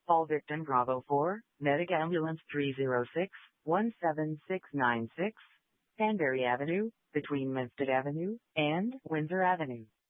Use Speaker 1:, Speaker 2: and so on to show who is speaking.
Speaker 1: Call victim Bravo 4, Medic Ambulance 306-17696, Danbury Avenue, between Minstead Avenue and Windsor Avenue.